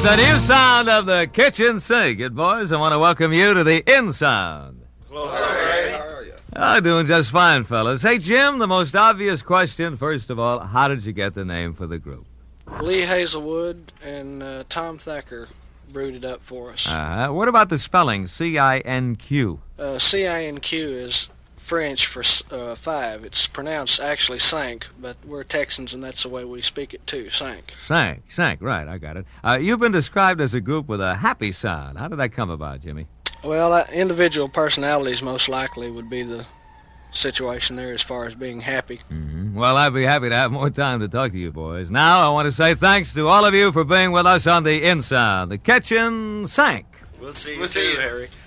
the new sound of the kitchen sink. Good boys, I want to welcome you to the In Sound. Hello, Harry. How are you? I'm doing just fine, fellas. Hey, Jim, the most obvious question, first of all, how did you get the name for the group? Lee Hazelwood and Tom Thacker brewed it up for us. What about the spelling, C-I-N-Q? C-I-N-Q is French for five. It's pronounced actually cinq, but we're Texans and that's the way we speak it too, cinq. Cinq, right, I got it. You've been described as a group with a happy sound. How did that come about, Jimmy? Well, individual personalities most likely would be the situation there as far as being happy. Mm-hmm. Well, I'd be happy to have more time to talk to you boys. Now, I want to say thanks to all of you for being with us on the In Sound, the kitchen sink. We'll see you too, Harry.